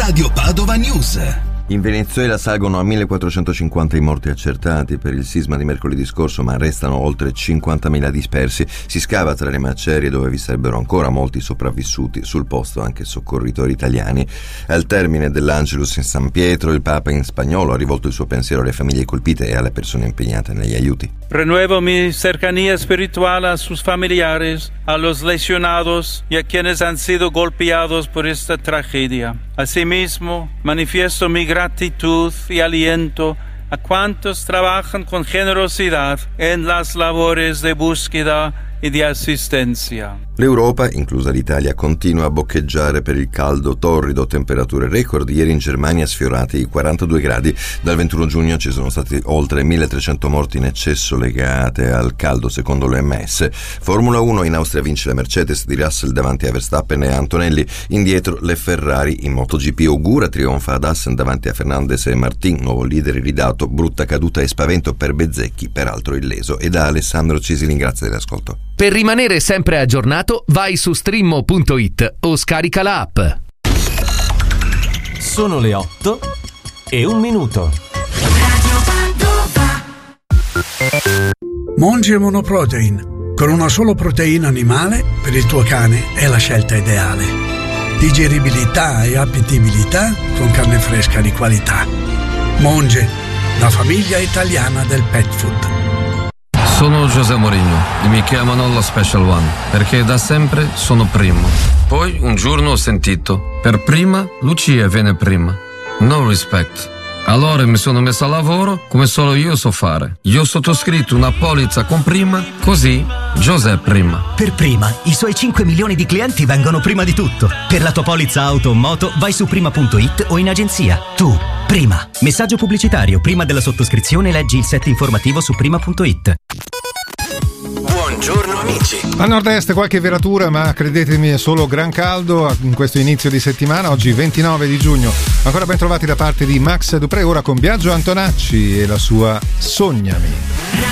Radio Padova News. In Venezuela salgono a 1450 i morti accertati per il sisma di mercoledì scorso, ma restano oltre 50.000 dispersi. Si scava tra le macerie dove vi sarebbero ancora molti sopravvissuti, sul posto anche soccorritori italiani. Al termine dell'Angelus in San Pietro, il Papa in spagnolo ha rivolto il suo pensiero alle famiglie colpite e alle persone impegnate negli aiuti. Renuevo mi cercanía espiritual a sus familiares, a los lesionados y a quienes han sido golpeados por esta tragedia. Asimismo, manifiesto mi gratitud y aliento a cuantos trabajan con generosidad en las labores de búsqueda e di assistenza. L'Europa, inclusa l'Italia, continua a boccheggiare per il caldo torrido, temperature record. Ieri in Germania sfiorati i 42 gradi. Dal 21 giugno ci sono stati oltre 1.300 morti in eccesso legate al caldo, secondo l'OMS. Formula 1, in Austria vince la Mercedes di Russell davanti a Verstappen e Antonelli. Indietro le Ferrari. In MotoGP Ogura trionfa ad Assen davanti a Fernandez e Martin, nuovo leader iridato. Brutta caduta e spavento per Bezzecchi, peraltro illeso. E da Alessandro Cisilin, grazie dell'ascolto. Per rimanere sempre aggiornato, vai su streamo.it o scarica la app. Sono le 8:01. Monge Monoprotein. Con una solo proteina animale, per il tuo cane è la scelta ideale. Digeribilità e appetibilità con carne fresca di qualità. Monge, la famiglia italiana del pet food. Sono José Mourinho e mi chiamano la Special One perché da sempre sono primo. Poi un giorno ho sentito: per prima Lucia viene prima. No respect. Allora mi sono messo a lavoro come solo io so fare. Io ho sottoscritto una polizza con prima, così José prima. Per prima, i suoi 5 milioni di clienti vengono prima di tutto. Per la tua polizza auto o moto vai su prima.it o in agenzia. Tu, prima. Messaggio pubblicitario. Prima della sottoscrizione leggi il set informativo su prima.it. Buongiorno amici. A nord-est qualche velatura, ma credetemi è solo gran caldo in questo inizio di settimana. Oggi 29 di giugno. Ancora ben trovati da parte di Max Dupré, ora con Biagio Antonacci e la sua Sognami.